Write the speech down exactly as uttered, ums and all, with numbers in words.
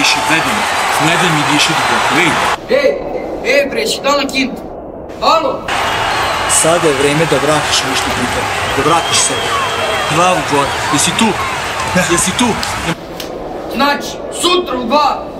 više, gledaj me, gledaj mi diši duboko, ej! Ej, ej bre, si dal na kind? Alo? Sada je vreme da vratiš ono što pripada, da vratiš sebe. Glavu gore, jesi tu? Jesi tu? Znači, sutra u dva,